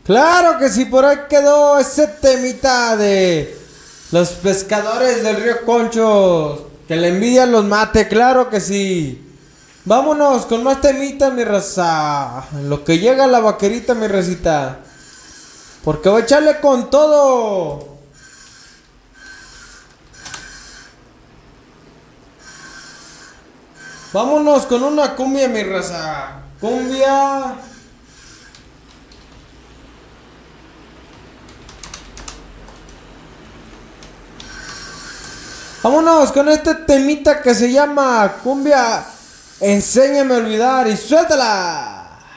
Claro que sí, por ahí quedó ese temita de los pescadores del río Conchos. Que la envidia los mate, claro que sí. Vámonos con más temitas, mi raza. En lo que llega la vaquerita, mi racita. Porque voy a echarle con todo. Vámonos con una cumbia, mi raza. Cumbia. Vámonos con este temita que se llama cumbia. Enséñame a olvidar y suéltala.